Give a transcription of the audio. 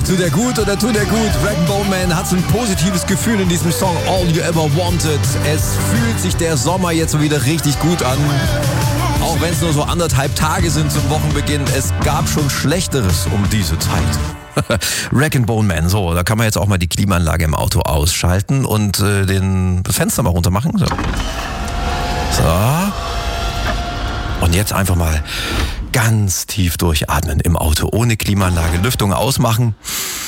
tut er gut oder tut er gut? Rag & Bone Man hat so ein positives Gefühl in diesem Song All You Ever Wanted. Es fühlt sich der Sommer jetzt wieder richtig gut an. Auch wenn es nur so 1,5 Tage sind zum Wochenbeginn. Es gab schon Schlechteres um diese Zeit. Rag & Bone Man, so, da kann man jetzt auch mal die Klimaanlage im Auto ausschalten und das Fenster mal runter machen. So. Und jetzt einfach mal ganz tief durchatmen im Auto, ohne Klimaanlage, Lüftung ausmachen.